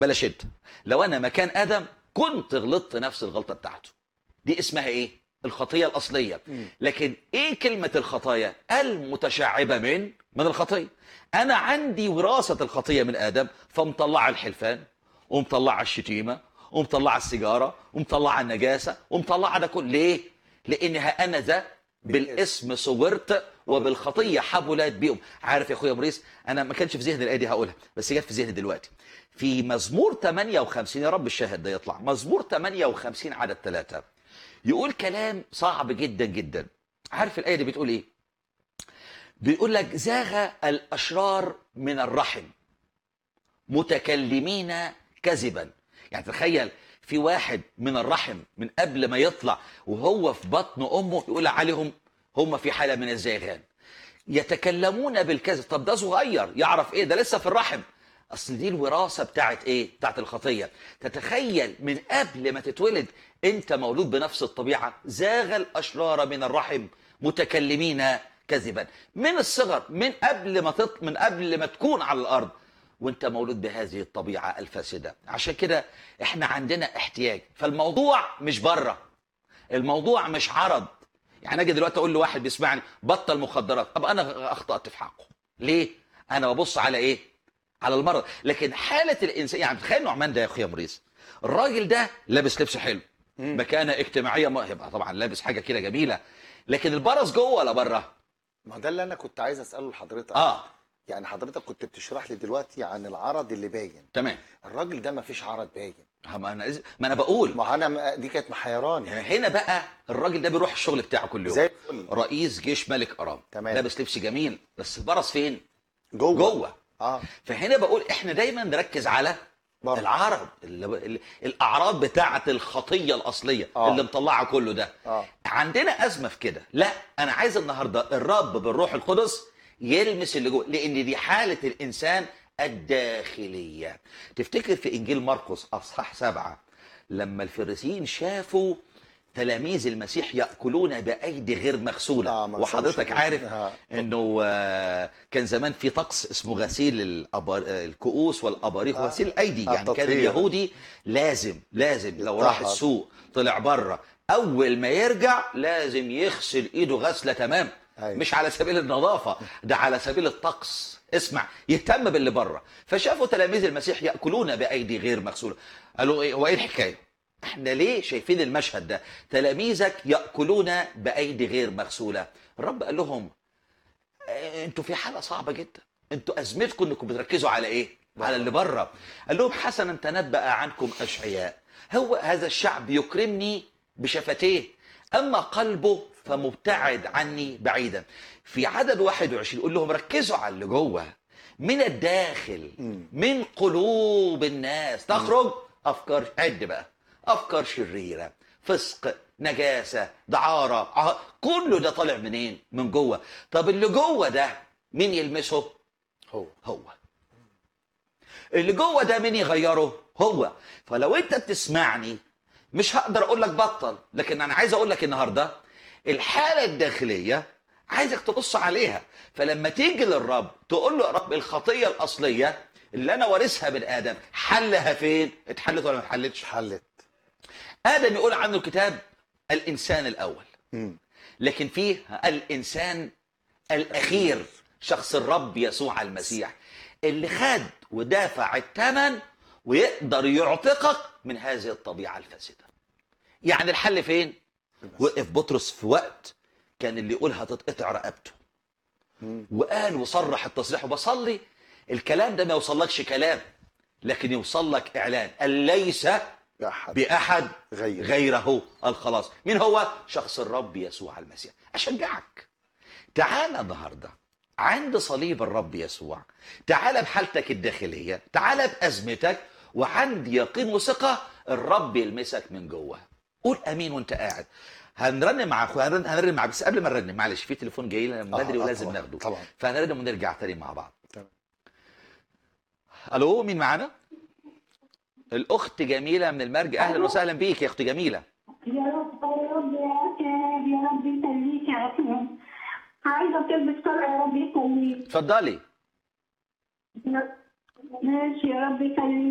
بلاش انت، لو انا مكان ادم كنت غلطت نفس الغلطه بتاعته. دي اسمها ايه؟ الخطيه الاصليه. لكن ايه كلمه الخطايا؟ المتشعبه من الخطيه. انا عندي وراثه الخطيه من ادم، فمطلع الحلفان ومطلع الشتيمه ومطلع السيجاره ومطلع النجاسه ومطلع ده كله. ليه؟ لانها انا ذا بالاسم صورت وبالخطيه حبلت بيهم. عارف يا اخويا موريس، انا ما كانش في ذهني الايه دي هقولها، بس جت في ذهني دلوقتي. في مزمور 58، يا رب الشاهد ده يطلع، مزمور 58 عدد 3 يقول كلام صعب جدا جدا. عارف الايه دي بتقول ايه؟ بيقول لك: زاغ الاشرار من الرحم متكلمين كذبا. يعني تخيل في واحد من الرحم من قبل ما يطلع وهو في بطن امه يقول عليهم هم في حاله من الزيغان، يتكلمون بالكذب. طب ده صغير يعرف ايه؟ ده لسه في الرحم. اصل دي الوراثه بتاعت ايه؟ بتاعت الخطيه. تتخيل من قبل ما تتولد انت مولود بنفس الطبيعه. زاغ الاشرار من الرحم متكلمين كذبا. من الصغر، من قبل ما تكون على الارض وانت مولود بهذه الطبيعه الفاسده. عشان كده احنا عندنا احتياج. فالموضوع مش بره، الموضوع مش عرض. يعني اجي دلوقتي اقول لواحد بيسمعني بطل مخدرات، طب انا اخطات في حقه ليه؟ انا ببص على ايه؟ على المرض. لكن حاله الانسان، يعني تخيل نعمان ده يا اخويا مريس، الراجل ده لابس لبس حلو، مكانه اجتماعيه، ما يبقى طبعا لابس حاجه كده جميله، لكن البرص جوه ولا بره؟ ما ده اللي انا كنت عايز اساله لحضرتك. اه يعني حضرتك كنت بتشرح لي دلوقتي عن العرض اللي باين. تمام. الراجل ده ما فيش عرض باين. ما انا بقول ما انا دي كانت محيراني. هنا بقى الراجل ده بيروح الشغل بتاعه كل يوم، زي الفل. رئيس جيش ملك ارام، تمام. لابس لبس جميل، بس البرص فين؟ جوه. جوه. اه. فهنا بقول احنا دايما نركز على بره. العرض، الاعراض بتاعه الخطيه الاصليه اللي مطلعه كله ده. عندنا ازمه في كده. لا، انا عايز النهارده الرب بالروح القدس يلمس اللي جوه، لان دي حاله الانسان الداخليه. تفتكر في انجيل مرقس اصحاح 7 لما الفريسيين شافوا تلاميذ المسيح ياكلون بايدي غير مغسوله، وحضرتك عارف انه كان زمان في طقس اسمه غسيل الكؤوس والاباريق، غسيل الايدي. يعني كان اليهودي لازم لو راح السوق طلع بره اول ما يرجع لازم يغسل ايده غسله تمام. مش على سبيل النظافه، ده على سبيل الطقس. اسمع، يهتم باللي بره. فشافوا تلاميذ المسيح ياكلون بايدي غير مغسوله، قالوا ايه؟ هو ايه الحكايه؟ احنا ليه شايفين المشهد ده؟ تلاميذك ياكلون بايدي غير مغسوله. الرب قال لهم انتوا في حاله صعبه جدا، انتوا ازمتكم انكم بتركزوا على ايه؟ على اللي بره. قال لهم حسنا تنبأ عنكم اشعياء، هو هذا الشعب يكرمني بشفتيه اما قلبه فمبتعد عني بعيدا. في عدد 21 يقول لهم ركزوا على اللي جوه، من الداخل من قلوب الناس تخرج افكار، عد بقى، افكار شريره، فسق، نجاسه، دعاره، كله ده طالع منين؟ من جوه. طب اللي جوه ده مين يلمسه؟ هو اللي جوه ده مين يغيره؟ هو. فلو انت بتسمعني مش هقدر اقول لك بطل، لكن انا عايز اقول لك النهارده الحاله الداخليه عايزك تبص عليها. فلما تيجي للرب تقول له يا رب الخطيه الاصليه اللي انا وارثها من ادم حلها فين؟ اتحلت ولا ما اتحلتش؟ حلت. ادم يقول عنه الكتاب الانسان الاول، لكن فيه الانسان الاخير، شخص الرب يسوع المسيح اللي خد ودافع الثمن ويقدر يعتقك من هذه الطبيعه الفاسده. يعني الحل فين؟ وقف بطرس في وقت كان اللي يقول هتتقطع رقبته، وقال وصرح التصريح، وبصلي الكلام ده ما يوصلكش كلام لكن يوصل لك اعلان، ليس باحد غيره الخلاص. مين هو؟ شخص الرب يسوع المسيح. اشجعك، تعال النهارده عند صليب الرب يسوع، تعال بحالتك الداخليه، تعال بازمتك، وعندي يقين وثقه الرب يلمسك من جوه. قول امين وانت قاعد. هنرنم مع اخويا، هنرنم مع، بس قبل ما نرنم معلش في تليفون جاي لنا من بدري ولازم ناخده طبعا. فهنرنم ونرجع تاني مع بعض. تمام. الو، مين معانا؟ الاخت جميله من المرج. اهلا وسهلا بيك يا اخت جميله. يا رب يا رب يخليك يا رب، عايزه كلمه صلاه يا رب يخليك. اتفضلي. ماشي يا رب يخليك.